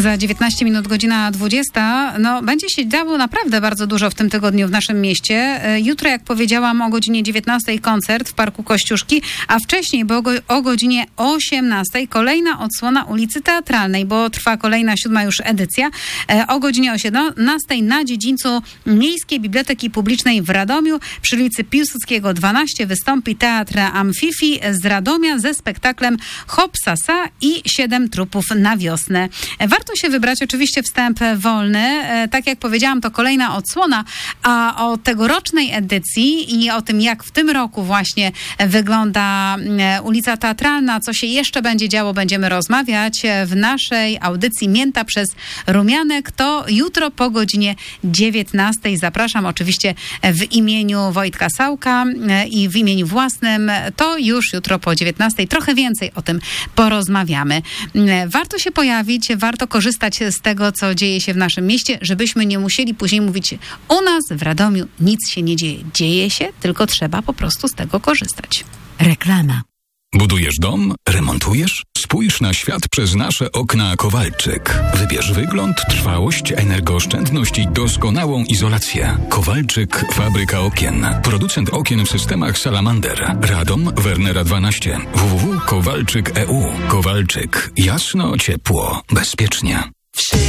Za 19 minut godzina 20. Będzie się działo naprawdę bardzo dużo w tym tygodniu w naszym mieście. Jutro, jak powiedziałam, o godzinie 19 koncert w Parku Kościuszki, a wcześniej, bo o godzinie 18 kolejna odsłona ulicy Teatralnej, bo trwa kolejna 7. już edycja. O godzinie 18 na dziedzińcu Miejskiej Biblioteki Publicznej w Radomiu przy ulicy Piłsudskiego 12 wystąpi Teatr Amfifi z Radomia ze spektaklem Hop Sasa i 7 trupów na wiosnę. Warto się wybrać, oczywiście wstęp wolny. Tak jak powiedziałam, to kolejna odsłona, a o tegorocznej edycji i o tym, jak w tym roku właśnie wygląda ulica Teatralna, co się jeszcze będzie działo, będziemy rozmawiać w naszej audycji Mięta przez Rumianek. To jutro po godzinie 19. Zapraszam oczywiście w imieniu Wojtka Sałka i w imieniu własnym. To już jutro po 19. Trochę więcej o tym porozmawiamy. Warto się pojawić, warto korzystać z tego, co dzieje się w naszym mieście, żebyśmy nie musieli później mówić: u nas w Radomiu nic się nie dzieje. Dzieje się, tylko trzeba po prostu z tego korzystać. Reklama. Budujesz dom? Remontujesz? Spójrz na świat przez nasze okna Kowalczyk. Wybierz wygląd, trwałość, energooszczędność i doskonałą izolację. Kowalczyk, fabryka okien. Producent okien w systemach Salamander. Radom, Wernera 12. www.kowalczyk.eu. Kowalczyk. Jasno, ciepło, bezpiecznie.